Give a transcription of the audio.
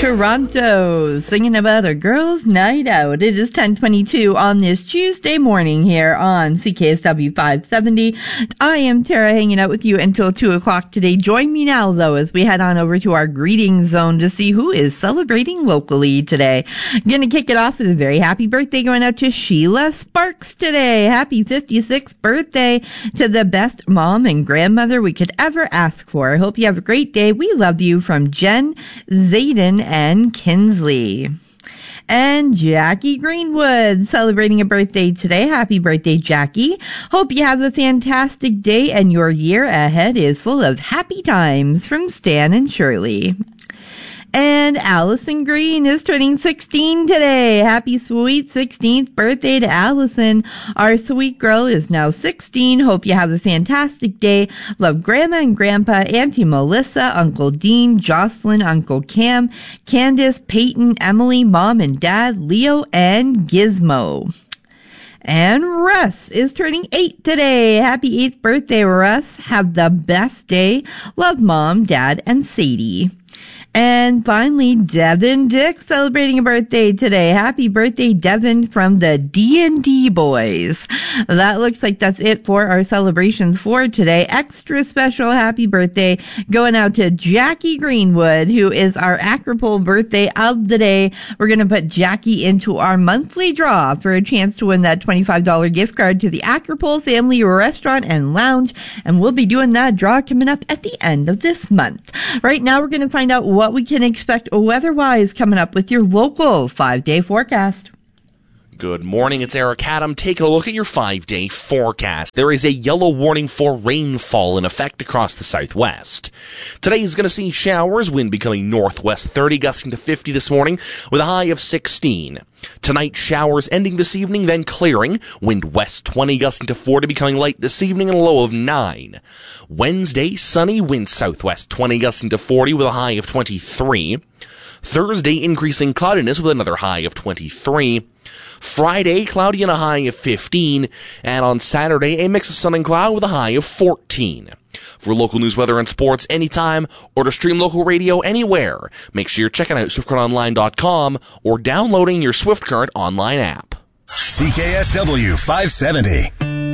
Toronto, singing about a girls' night out. It is 10:22 on this Tuesday morning here on CKSW 570. I am Tara, hanging out with you until 2 o'clock today. Join me now, though, as we head on over to our greeting zone to see who is celebrating locally today. I'm going to kick it off with a very happy birthday going out to Sheila Sparks today. Happy 56th birthday to the best mom and grandmother we could ever ask for. I hope you have a great day. We love you, from Jen, Zayden, and Kinsley. And Jackie Greenwood celebrating a birthday today. Happy birthday, Jackie. Hope you have a fantastic day and your year ahead is full of happy times, from Stan and Shirley. And Allison Green is turning 16 today. Happy sweet 16th birthday to Allison. Our sweet girl is now 16. Hope you have a fantastic day. Love Grandma and Grandpa, Auntie Melissa, Uncle Dean, Jocelyn, Uncle Cam, Candace, Peyton, Emily, Mom and Dad, Leo, and Gizmo. And Russ is turning 8 today. Happy 8th birthday, Russ. Have the best day. Love Mom, Dad, and Sadie. And finally, Devin Dick celebrating a birthday today. Happy birthday, Devin, from the D&D Boys. That looks like that's it for our celebrations for today. Extra special happy birthday going out to Jackie Greenwood, who is our Acropole birthday of the day. We're going to put Jackie into our monthly draw for a chance to win that $25 gift card to the Acropole Family Restaurant and Lounge. And we'll be doing that draw coming up at the end of this month. Right now, we're going to find out what we can expect weather-wise coming up with your local 5-day forecast. Good morning, it's Eric Adam taking a look at your 5-day forecast. There is a yellow warning for rainfall in effect across the southwest. Today is going to see showers, wind becoming northwest 30, gusting to 50 this morning with a high of 16. Tonight, showers ending this evening, then clearing. Wind west 20, gusting to 40, becoming light this evening and a low of 9. Wednesday, sunny, wind southwest 20, gusting to 40 with a high of 23. Thursday, increasing cloudiness with another high of 23. Friday, cloudy and a high of 15. And on Saturday, a mix of sun and cloud with a high of 14. For local news, weather, and sports anytime, or to stream local radio anywhere, make sure you're checking out SwiftCurrentOnline.com or downloading your SwiftCurrent online app. CKSW 570.